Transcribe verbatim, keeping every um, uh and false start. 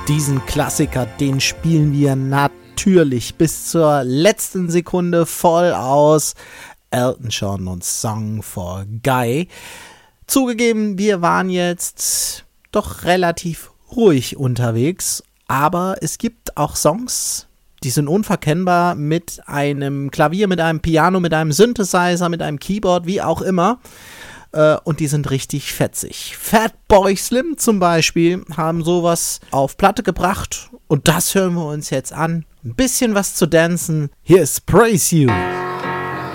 Diesen Klassiker, den spielen wir natürlich bis zur letzten Sekunde voll aus. Elton John und Song for Guy. Zugegeben, wir waren jetzt doch relativ ruhig unterwegs, aber es gibt auch Songs, die sind unverkennbar mit einem Klavier, mit einem Piano, mit einem Synthesizer, mit einem Keyboard, wie auch immer. Und die sind richtig fetzig. Fatboy Slim zum Beispiel haben sowas auf Platte gebracht und das hören wir uns jetzt an. Ein bisschen was zu dancen. Hier ist Praise You.